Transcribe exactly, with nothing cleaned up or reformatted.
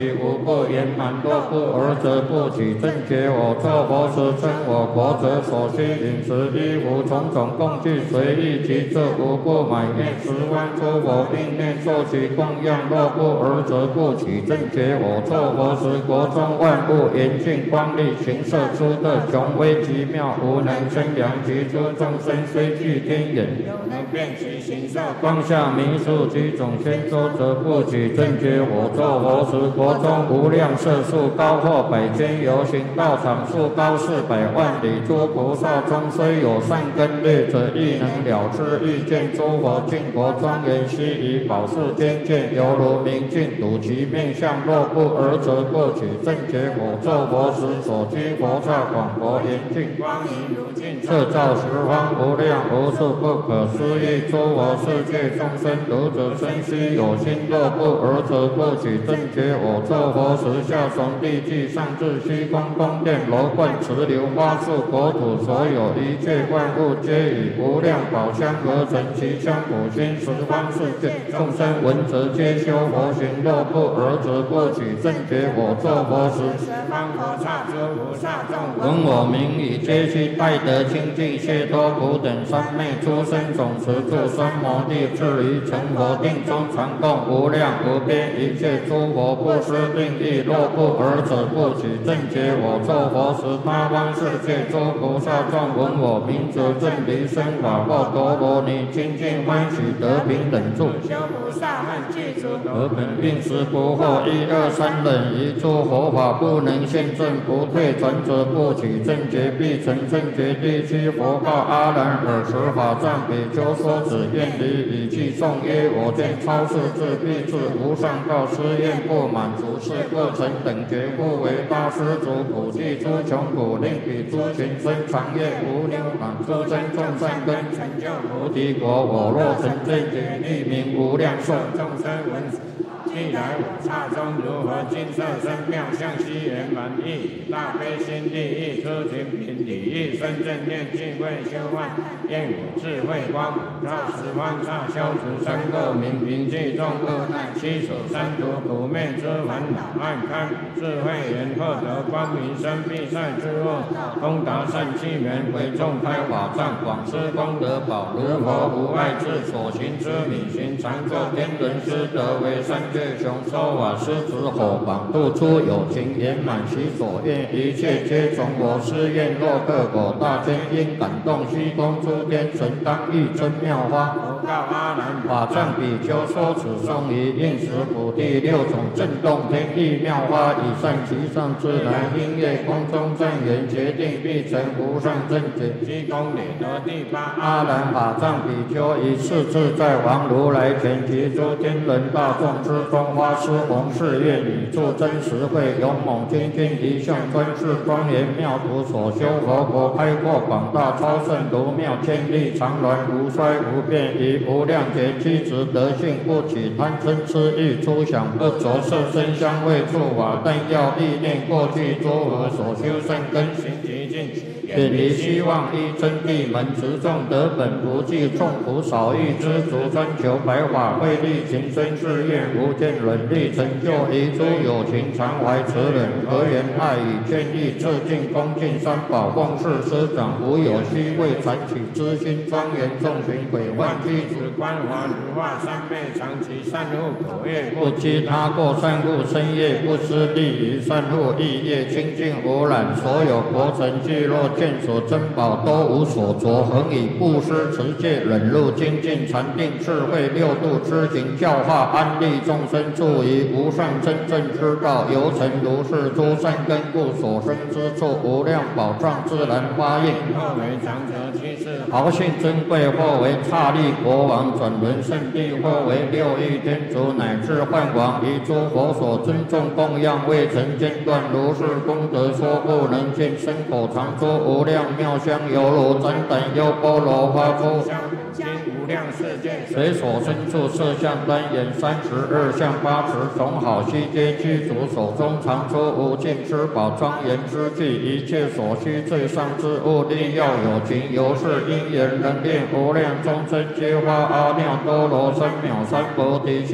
无不圆满，若不尔则不起正觉。我作佛时，称我国者所需饮食衣服种种供具随意，其这无不满愿十方诸佛并念受其供养。若不尔则不起正觉。我作佛时，国中万物严峻光丽，形色出的雄威极妙，无能称量。其诸众生虽具天眼，有能辨其形色。光下弥数其种千洲，则不起正觉。我作佛时，国中无量色数高或百千游行道场，数高四百万里。诸菩萨中虽有善根虑者，亦能了知欲见诸佛净佛庄严悉以宝树间见，犹如明镜睹其面相。若不尔则不起正觉。我作佛时，所居佛刹广博严净，光明如镜，摄照十方无量无数不可思议诸佛世界众生。读者生须有心，若不尔则不起正觉。我作佛时，下从地际，上至虚空宫殿楼观池流花树国土，所有一切万物，皆以无量宝香而成。其香普熏十方世界众生闻则皆修佛行。若不尔则不起正觉。我作佛时，十方佛刹诸菩萨众闻我名已，皆悉拜得清净解脱苦等三昧诸生总持住三摩地，至于成佛定中，常供无量无边一切诸佛不施定意。若不尔则不起正觉。我作佛时，八方世界诸菩萨众闻我名，则正离生法报陀罗尼，清净欢喜得平等住。修菩萨恨具足，得本并时不惑。一二三忍一诸佛法不能现正，不退转者不起正觉，必成正觉。第七佛告阿难：尔时法藏比丘说此愿离，以偈颂曰：我见超世智必至无上道，施愿不满足，是过程等觉，故为大施主普济诸穷苦，令彼诸群生常业无量满，诸生众善根，成就菩提果。我若成正觉，立名无量寿。众生闻既来我刹中，如何金色身妙相悉圆满意，大悲心地意，出群品体意，生正念净慧修幻，愿我智慧光普照十方刹，消除三垢明平济众恶难，七手三毒苦灭之烦恼，暗开智慧眼，获得光明生必赛之恶，通达善气缘，为众开法藏，广施功德宝，如佛无碍智，所行之理行，常作天人师，得为三界雄收瓦施子火榜，度出有情圆满其所愿，一切皆从我施愿。若各果大天因感动虚空诸天神，当欲真妙花。佛告阿难：法藏比丘说此颂仪，应时普第六种震动天地妙花，以善其上自然音乐空中正言，决定必成无上正觉。虚空里得第八阿难法藏比丘，以次自在王如来前，及诸天人大众之中，花施弘誓愿，以助真实慧，勇猛精进一向专事，庄严妙土所修佛国，开阔广大超胜如妙，千里长鸾无衰无变，以无量劫机直德性，不起贪嗔痴欲，出想不着色身香味触法，但要意念过去诸佛所修善根行极尽，远离希望依真谛门，持众得本不计，众苦少欲知足，专求白法慧力，情深誓愿无间忍力，成就一诸有情，常怀慈忍，和缘爱语，劝义致敬，恭敬三宝，奉事师长，无有虚伪残起之心，庄严众群鬼幻具子，观华如化三昧，常其善护口业，不积他过善护身业，不失利于善护意业，清净无染。所有国城聚落见所珍宝，都无所着，恒以布施持戒忍辱精进禅定智慧六度之行，教化安利众生，助于无上真正之道。由成如是诸善根故，所生之处无量宝藏自然发应，或为长者居士，豪信珍贵，或为刹利国王转轮圣地，或为六欲天竺，乃至幻王，以诸佛所尊重供养，未曾间断。如是功德说不能尽，身口常说无量妙香，犹如旃檀优波罗花出经无量世界，随所身处色相端严，三十二相八十种好悉皆具足，手中常出无尽之宝，庄严之具，一切所需最上之物，力要有情，由是因缘能练无量众生，皆发阿耨多罗三藐三菩提心。